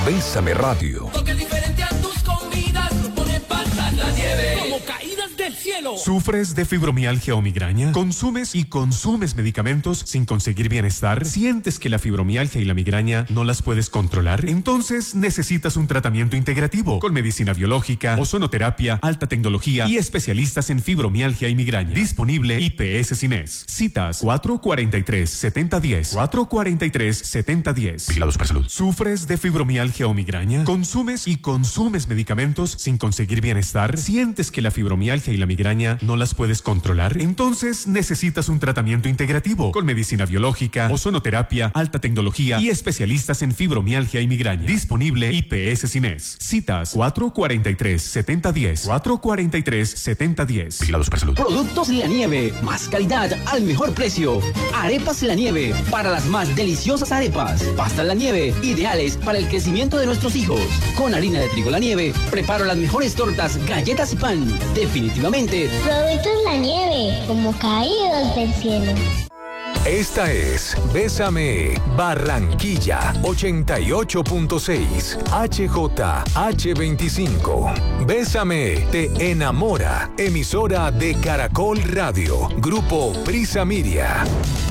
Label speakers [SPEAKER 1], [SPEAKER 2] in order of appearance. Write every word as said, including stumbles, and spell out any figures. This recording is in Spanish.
[SPEAKER 1] Bésame Radio.
[SPEAKER 2] Toque diferente a tus comidas, no pone pasar la nieve. Como caídas del cielo.
[SPEAKER 3] ¿Sufres de fibromialgia o migraña? ¿Consumes y consumes medicamentos sin conseguir bienestar? ¿Sientes que la fibromialgia y la migraña no las puedes controlar? Entonces necesitas un tratamiento integrativo con medicina biológica, ozonoterapia, alta tecnología y especialistas en fibromialgia y migraña. Disponible I P S Cines. Citas cuatro cuarenta y tres, setenta diez. cuatro cuarenta y tres, setenta diez.
[SPEAKER 1] Vigilados por salud.
[SPEAKER 3] ¿Sufres de fibromialgia o migraña? ¿Consumes y consumes medicamentos sin conseguir bienestar? ¿Sientes que la fibromialgia y la migraña no las puedes controlar? Entonces necesitas un tratamiento integrativo con medicina biológica, ozonoterapia, alta tecnología y especialistas en fibromialgia y migraña. Disponible I P S Cines. Citas cuatro cuarenta y tres, setenta diez. cuatro cuarenta y tres, setenta diez.
[SPEAKER 1] Vigilados por salud.
[SPEAKER 4] Productos La Nieve, más calidad al mejor precio. Arepas La Nieve, para las más deliciosas arepas. Pastas La Nieve, ideales para el crecimiento de nuestros hijos. Con harina de trigo La Nieve, preparo las mejores tortas, galletas y pan. Definitivamente,
[SPEAKER 5] Productos La Nieve, como caídos del cielo.
[SPEAKER 1] Esta es Bésame Barranquilla ochenta y ocho punto seis H J H veinticinco. Bésame te enamora. Emisora de Caracol Radio. Grupo Prisa Miria.